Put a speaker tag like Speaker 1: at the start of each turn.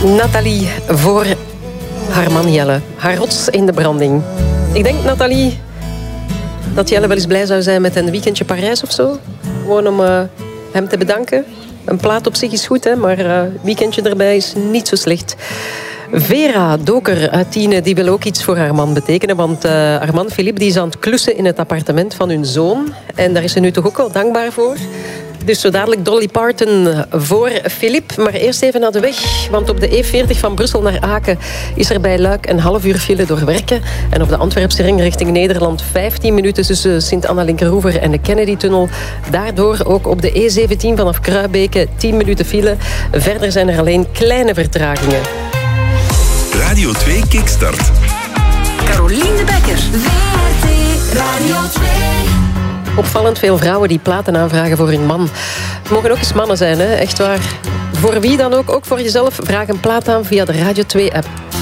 Speaker 1: Nathalie voor haar man Jelle. Haar rots in de branding. Ik denk, Nathalie, dat Jelle wel eens blij zou zijn met een weekendje Parijs of zo. Gewoon om hem te bedanken. Een plaat op zich is goed, hè, maar een weekendje erbij is niet zo slecht. Vera Doker uit Tiene die wil ook iets voor haar man betekenen. Want haar man Philippe die is aan het klussen in het appartement van hun zoon. En daar is ze nu toch ook wel dankbaar voor. Dus zo dadelijk Dolly Parton voor Philippe. Maar eerst even naar de weg. Want op de E40 van Brussel naar Aken is er bij Luik een half uur file door werken. En op de Antwerpse ring richting Nederland 15 minuten tussen Sint-Anna-Linkeroever en de Kennedy-tunnel. Daardoor ook op de E17 vanaf Kruibeke 10 minuten file. Verder zijn er alleen kleine vertragingen.
Speaker 2: Radio 2 Kickstart.
Speaker 3: Carolien de Bekker.
Speaker 4: WRT Radio 2.
Speaker 1: Opvallend veel vrouwen die platen aanvragen voor hun man. Het mogen ook eens mannen zijn, hè? Echt waar. Voor wie dan ook voor jezelf, vraag een plaat aan via de Radio 2-app.